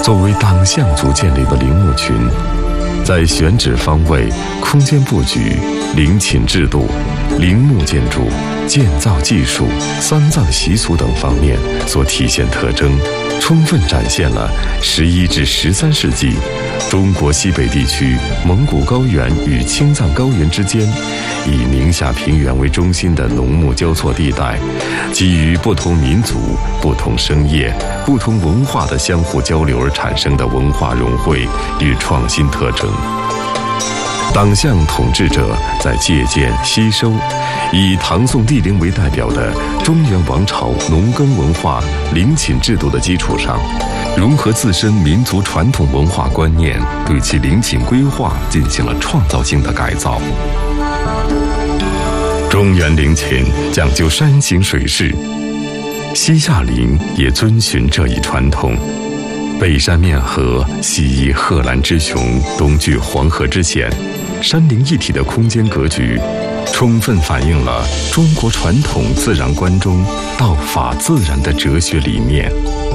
作为党项族建立的陵墓群，在选址方位、空间布局、陵寝制度、陵墓建筑、建造技术、丧葬习俗等方面所体现特征，充分展现了11至13世纪中国西北地区蒙古高原与青藏高原之间，以宁夏平原为中心的农牧交错地带，基于不同民族、不同生业、不同文化的相互交流而产生的文化融汇与创新特征。党项统治者在借鉴、吸收以唐宋帝陵为代表的中原王朝农耕文化陵寝制度的基础上，融合自身民族传统文化观念，对其陵寝规划进行了创造性的改造。中原陵寝讲究山形水势，西夏陵也遵循这一传统。北山面河，西依贺兰之雄，东距黄河之险，山陵一体的空间格局，充分反映了中国传统自然观中道法自然的哲学理念。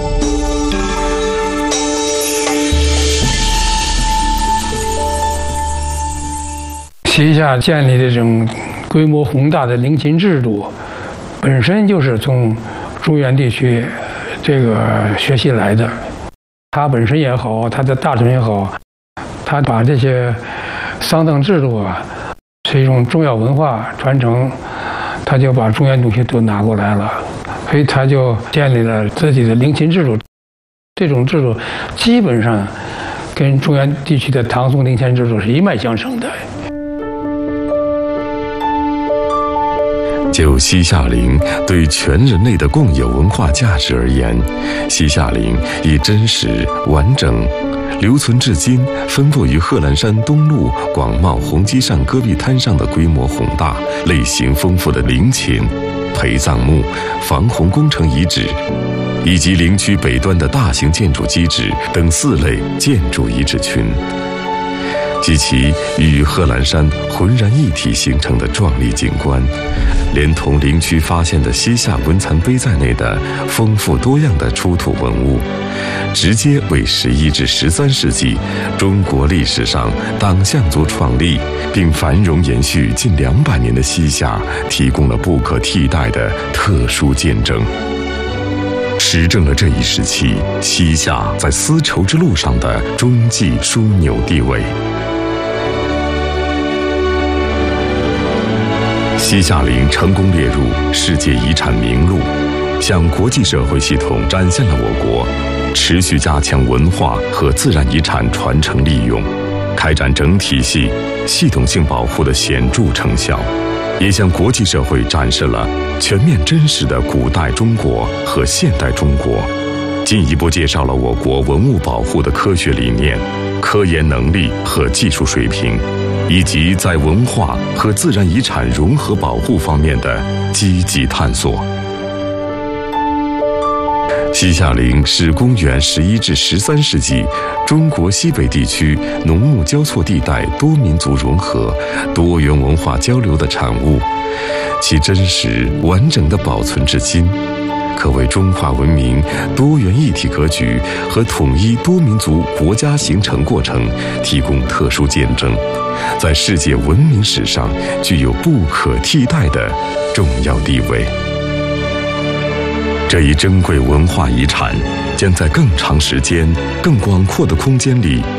西夏建立的这种规模宏大的陵寝制度，本身就是从中原地区这个学习来的。它本身也好，它的大臣也好，它把这些丧葬制度是一种重要文化传承，他就把中原东西都拿过来了，所以他就建立了自己的陵寝制度。这种制度基本上跟中原地区的唐宋陵寝制度是一脉相承的。 就西夏陵对全人类的共有文化价值而言，西夏陵以真实、完整、留存至今、分布于贺兰山东麓广袤红基上戈壁滩上的规模宏大、类型丰富的陵寝、陪葬墓、防洪工程遗址，以及陵区北端的大型建筑基址等4类建筑遗址群，及其与贺兰山浑然一体形成的壮丽景观，连同陵区发现的西夏文残碑在内的丰富多样的出土文物，直接为11至13世纪中国历史上党项族创立并繁荣延续近200年的西夏提供了不可替代的特殊见证，实证了这一时期西夏在丝绸之路上的中继枢纽地位。西夏陵成功列入世界遗产名录，向国际社会系统展现了我国持续加强文化和自然遗产传承利用，开展整体系、系统性保护的显著成效，也向国际社会展示了全面真实的古代中国和现代中国，进一步介绍了我国文物保护的科学理念、科研能力和技术水平，以及在文化和自然遗产融合保护方面的积极探索。西夏陵是公元11至13世纪中国西北地区农牧交错地带多民族融合、多元文化交流的产物，其真实完整地保存至今，可为中华文明多元一体格局和统一多民族国家形成过程提供特殊见证，在世界文明史上具有不可替代的重要地位。这一珍贵文化遗产将在更长时间、更广阔的空间里